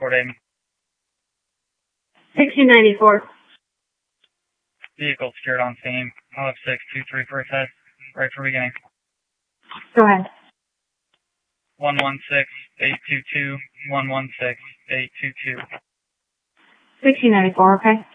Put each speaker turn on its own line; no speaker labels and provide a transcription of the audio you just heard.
Recording.
1694.
Vehicle secured on scene. I'll have 623 for test. Right for beginning.
Go ahead.
116-822, 116-822.
1694, okay?